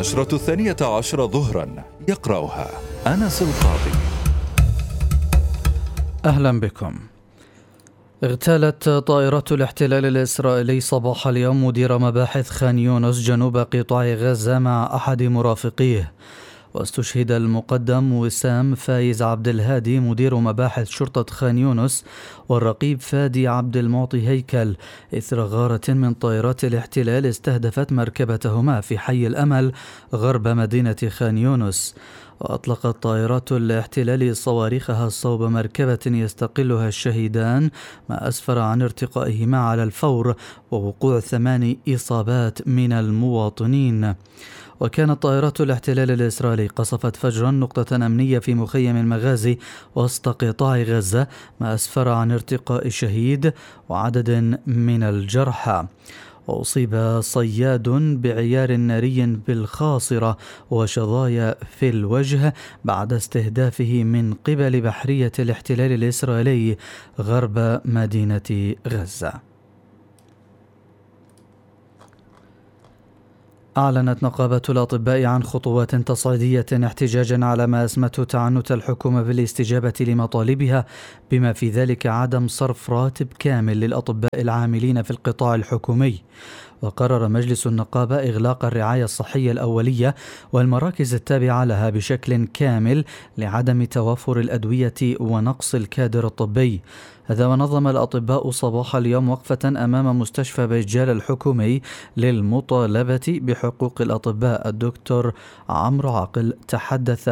النشرة 12 ظهرا، يقرأها أنس القاضي. أهلا بكم. اغتالت طائرة الاحتلال الإسرائيلي صباح اليوم مدير مباحث خان يونس جنوب قطاع غزة مع أحد مرافقيه، واستشهد المقدم وسام فايز عبد الهادي مدير مباحث شرطة خان يونس، والرقيب فادي عبد المعطي هيكل، إثر غارة من طائرات الاحتلال استهدفت مركبتهما في حي الأمل غرب مدينة خان يونس. وأطلقت طائرات الاحتلال صواريخها صوب مركبة يستقلها الشهيدان، ما أسفر عن ارتقائهما على الفور ووقوع 8 إصابات من المواطنين. وكانت طائرات الاحتلال الإسرائيلي قصفت فجرا نقطة أمنية في مخيم المغازي وسط قطاع غزة، ما أسفر عن ارتقاء شهيد وعدد من الجرحى. وأصيب صياد بعيار ناري بالخاصرة وشظايا في الوجه بعد استهدافه من قبل بحرية الاحتلال الإسرائيلي غرب مدينة غزة. أعلنت نقابة الأطباء عن خطوات تصعيدية احتجاجا على ما أسمته تعنت الحكومة بالاستجابة لمطالبها، بما في ذلك عدم صرف راتب كامل للأطباء العاملين في القطاع الحكومي. وقرر مجلس النقابة إغلاق الرعاية الصحية الأولية والمراكز التابعة لها بشكل كامل لعدم توافر الأدوية ونقص الكادر الطبي. هذا ونظم الأطباء صباح اليوم وقفة أمام مستشفى بيجال الحكومي للمطالبة بحقوق الأطباء. الدكتور عمرو عاقل تحدث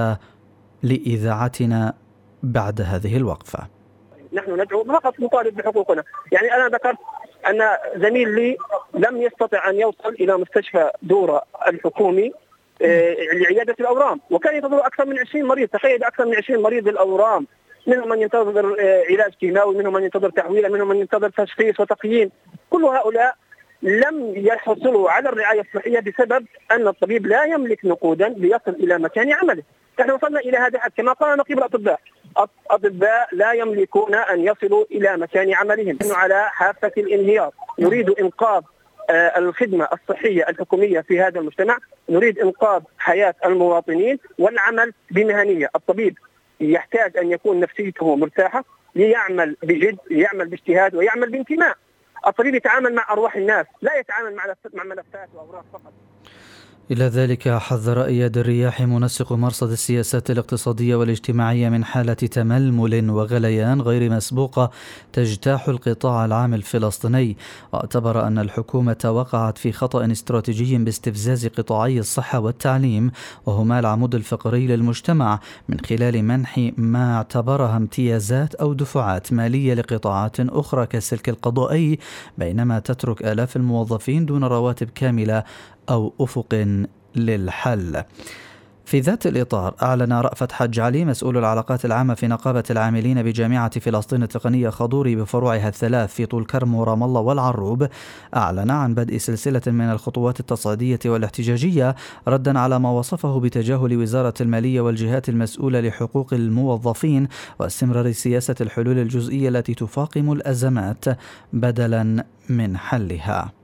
لإذاعتنا بعد هذه الوقفة. نحن ندعو فقط نطالب بحقوقنا. يعني أنا ذكرت أن زميل لي لم يستطع أن يوصل إلى مستشفى دورة الحكومي لعيادة الأورام، وكان ينتظر أكثر من 20 مريض. تخيل أكثر من 20 مريض للأورام، منهم من ينتظر علاج كيماوي، منهم من ينتظر تحويل، منهم من ينتظر تشخيص وتقييم. كل هؤلاء لم يحصلوا على الرعاية الصحية بسبب أن الطبيب لا يملك نقودا ليصل إلى مكان عمله. نحن وصلنا إلى هذا الحد كما قال نقيب الأطباء. الأطباء لا يملكون أن يصلوا إلى مكان عملهم، نحن على حافة الانهيار. نريد إنقاذ الخدمة الصحية الحكومية في هذا المجتمع، نريد إنقاذ حياة المواطنين والعمل بمهنية. الطبيب يحتاج أن يكون نفسيته مرتاحة ليعمل بجد، يعمل باجتهاد ويعمل بانتماء. الطبيب يتعامل مع أرواح الناس، لا يتعامل مع ملفات وأوراق فقط. إلى ذلك حذر إياد الرياح منسق مرصد السياسات الاقتصادية والاجتماعية من حالة تململ وغليان غير مسبوقة تجتاح القطاع العام الفلسطيني، واعتبر أن الحكومة وقعت في خطأ استراتيجي باستفزاز قطاعي الصحة والتعليم، وهما العمود الفقري للمجتمع، من خلال منح ما اعتبرها امتيازات أو دفعات مالية لقطاعات أخرى كالسلك القضائي، بينما تترك آلاف الموظفين دون رواتب كاملة أو أفق للحل. في ذات الإطار أعلن رأفت حج علي مسؤول العلاقات العامة في نقابة العاملين بجامعة فلسطين التقنية خضوري بفروعها الثلاث في طول كرم ورام الله والعروب، أعلن عن بدء سلسلة من الخطوات التصعيدية والاحتجاجية ردا على ما وصفه بتجاهل وزارة المالية والجهات المسؤولة لحقوق الموظفين واستمرار سياسة الحلول الجزئية التي تفاقم الأزمات بدلا من حلها.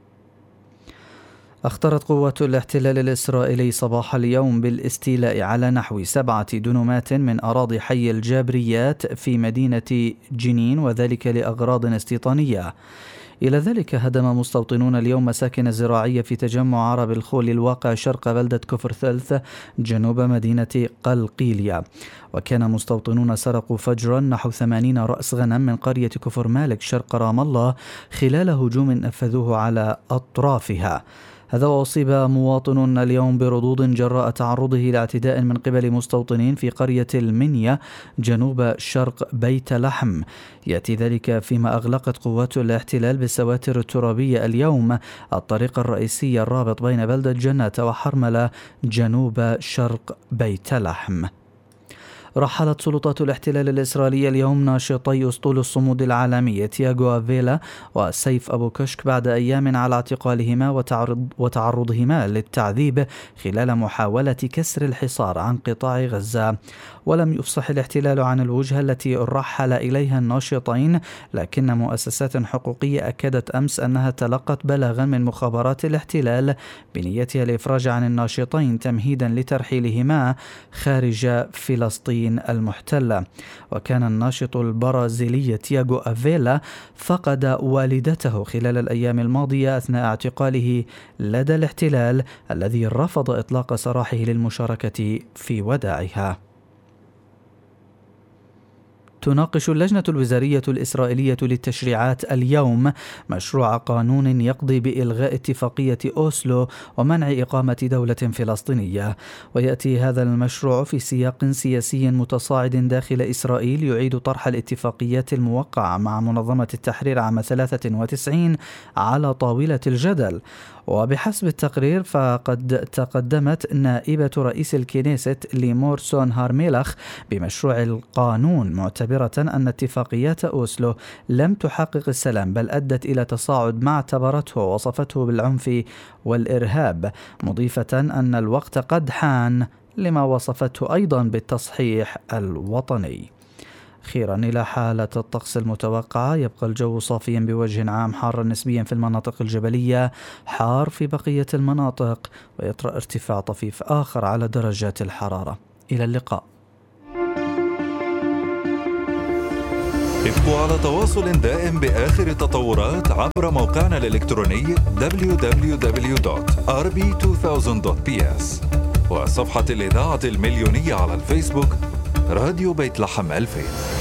اخترت قوات الاحتلال الإسرائيلي صباح اليوم بالاستيلاء على نحو 7 دنومات من أراضي حي الجابريات في مدينة جنين، وذلك لأغراض استيطانية. إلى ذلك هدم مستوطنون اليوم مساكن زراعية في تجمع عرب الخول الواقع شرق بلدة كفر ثلث جنوب مدينة قلقيلية. وكان مستوطنون سرقوا فجرا نحو 80 رأس غنم من قرية كفر مالك شرق رام الله خلال هجوم نفذوه على أطرافها. هذا وأصيب مواطن اليوم بردود جراء تعرضه لاعتداء من قبل مستوطنين في قرية المنيا جنوب شرق بيت لحم. يأتي ذلك فيما أغلقت قوات الاحتلال بالسواتر الترابية اليوم الطريق الرئيسي الرابط بين بلدة جنة وحرملة جنوب شرق بيت لحم. رحلت سلطات الاحتلال الإسرائيلي اليوم ناشطي أسطول الصمود العالمي تياغو أفيلا وسيف أبو كشك بعد أيام على اعتقالهما وتعرضهما للتعذيب خلال محاولة كسر الحصار عن قطاع غزة. ولم يفصح الاحتلال عن الوجهة التي رحل إليها الناشطين، لكن مؤسسات حقوقية أكدت أمس أنها تلقت بلاغا من مخابرات الاحتلال بنيتها الإفراج عن الناشطين تمهيدا لترحيلهما خارج فلسطين المحتلة. وكان الناشط البرازيلي تياغو أفيلا فقد والدته خلال الأيام الماضية أثناء اعتقاله لدى الاحتلال الذي رفض إطلاق سراحه للمشاركة في وداعها. تناقش اللجنة الوزارية الإسرائيلية للتشريعات اليوم مشروع قانون يقضي بإلغاء اتفاقية أوسلو ومنع إقامة دولة فلسطينية. ويأتي هذا المشروع في سياق سياسي متصاعد داخل إسرائيل يعيد طرح الاتفاقيات الموقعة مع منظمة التحرير عام 93 على طاولة الجدل. وبحسب التقرير فقد تقدمت نائبة رئيس الكنيست ليمور سون هارميلخ بمشروع القانون معتبرة أن اتفاقيات أوسلو لم تحقق السلام بل أدت إلى تصاعد ما اعتبرته ووصفته بالعنف والإرهاب، مضيفة أن الوقت قد حان لما وصفته أيضا بالتصحيح الوطني. أخيرا إلى حالة الطقس المتوقعة، يبقى الجو صافيا بوجه عام، حارا نسبيا في المناطق الجبلية، حار في بقية المناطق، ويطرأ ارتفاع طفيف آخر على درجات الحرارة. إلى اللقاء. ابقوا على تواصل دائم بآخر التطورات عبر موقعنا الإلكتروني www.rb2000.ps وصفحة الإذاعة المليونية على الفيسبوك راديو بيت لحم 2000.